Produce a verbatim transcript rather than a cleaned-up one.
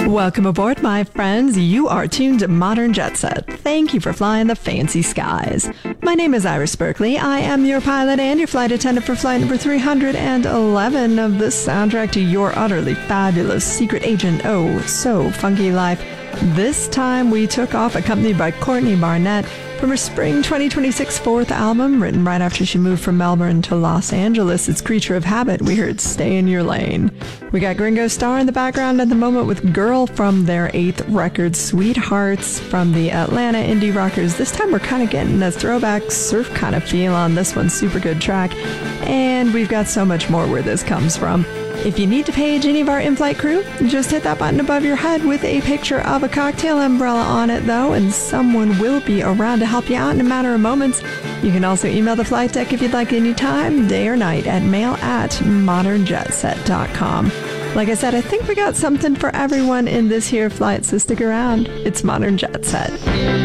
Welcome aboard, my friends. You are tuned to Modern Jet Set. Thank you for flying the fancy skies. My name is Iris Berkeley. I am your pilot and your flight attendant for flight number three hundred eleven of the soundtrack to your utterly fabulous secret agent, oh, so funky life. This time we took off accompanied by Courtney Barnett from her spring twenty twenty-six fourth album, written right after she moved from Melbourne to Los Angeles. It's Creature of Habit. We heard Stay in Your Lane. We got Gringo Starr in the background at the moment with Girl from their eighth record, Sweethearts, from the Atlanta indie rockers. This time we're kind of getting a throwback surf kind of feel on this one. Super good track. And we've got so much more where this comes from. If you need to page any of our in-flight crew, just hit that button above your head with a picture of a cocktail umbrella on it, though, and someone will be around to help you out in a matter of moments. You can also email the flight deck if you'd like any time, day or night, at mail at modern jet set dot com. Like I said, I think we got something for everyone in this here flight, so stick around. It's Modern Jet Set.